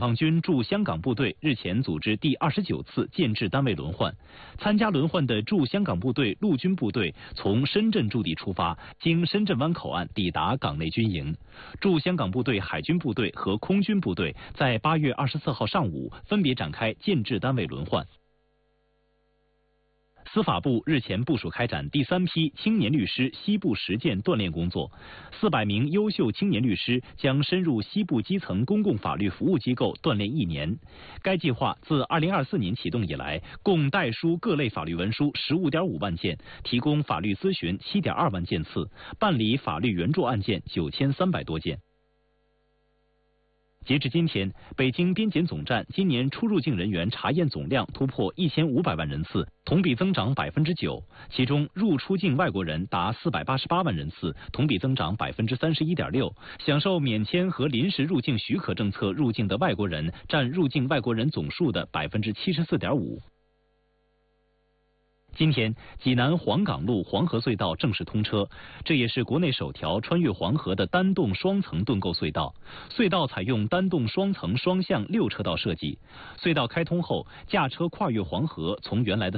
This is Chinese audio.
放军驻香港部队日前组织第29次建制单位轮换，参加轮换的驻香港部队陆军部队从深圳驻地出发，经深圳湾口岸抵达港内军营。驻香港部队海军部队和空军部队在8月24号上午分别展开建制单位轮换。司法部日前部署开展第3批青年律师西部实践锻炼工作，400名优秀青年律师将深入西部基层公共法律服务机构锻炼1年。该计划自2024年启动以来，共代书各类法律文书15.5万件，提供法律咨询7.2万件次，办理法律援助案件9300多件。截至今天，北京边检总站今年出入境人员查验总量突破1500万人次，同比增长9%，其中入出境外国人达488万人次，同比增长31.6%，享受免签和临时入境许可政策入境的外国人占入境外国人总数的74.5%。今天，济南黄岗路黄河隧道正式通车，这也是国内首条穿越黄河的单洞双层盾构隧道。隧道采用单洞双层双向6车道设计。隧道开通后，驾车跨越黄河，从原来的